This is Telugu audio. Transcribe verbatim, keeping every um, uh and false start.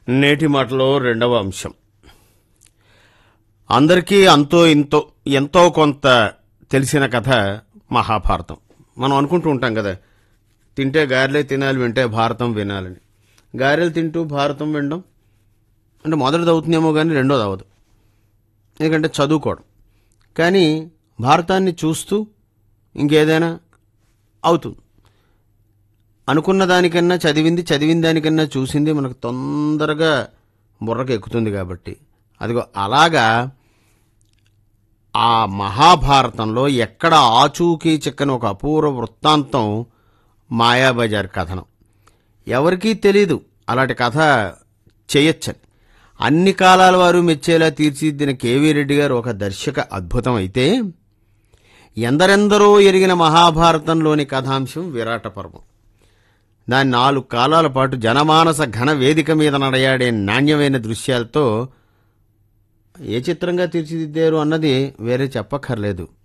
నేటి మాటలో రెండవ అంశం. అందరికీ అంతో ఇంతో ఎంతో కొంత తెలిసిన కథ మహాభారతం. మనం అనుకుంటూ ఉంటాం కదా, తింటే గారెలే తినాలి, వింటే భారతం వినాలని. గారెలు తింటూ భారతం వినడం అంటే మొదటిది అవుతుందేమో కానీ రెండోది అవ్వదు, ఎందుకంటే చదువుకోవడం. కానీ భారతాన్ని చూస్తూ ఇంకేదైనా అవుతుంది. అనుకున్న దానికన్నా చదివింది, చదివిన దానికన్నా చూసింది మనకు తొందరగా బుర్రకు ఎక్కుతుంది. కాబట్టి అదిగో అలాగా ఆ మహాభారతంలో ఎక్కడ ఆచూకీ చిక్కని ఒక అపూర్వ వృత్తాంతం మాయాబజార్ కథనం. ఎవరికీ తెలీదు అలాంటి కథ చేయొచ్చని. అన్ని కాలాల వారు మెచ్చేలా తీర్చిదిద్దిన కేవీ రెడ్డి గారు ఒక దర్శక అద్భుతం అయితే, ఎందరెందరో ఎరిగిన మహాభారతంలోని కథాంశం విరాట పర్వం. దాని నాలుగు కాలాల పాటు జనమానస ఘన వేదిక మీద నడయాడే నాణ్యమైన దృశ్యాలతో ఏ చిత్రంగా తీర్చిదిద్దారు అన్నది వేరే చెప్పక్కర్లేదు.